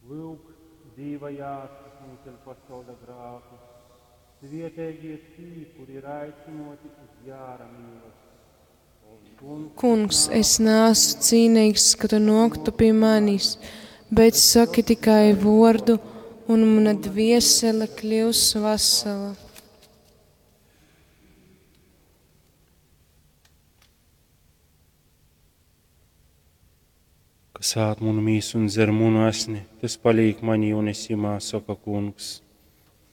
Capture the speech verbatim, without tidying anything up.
Lūk, Dieva jāskas mūsu pasaules grāku, svietēgie tī, kur ir aicinoti uz jāra mīlestību. Kungs, es neesmu cīnīgs, ka tu noktu pie manis, bet saki tikai vārdu, un mana dviesele kļūs vesela. Kas ād munu mīsu un dzer munu asni, tas paliek manī un es imā, saka Kungs.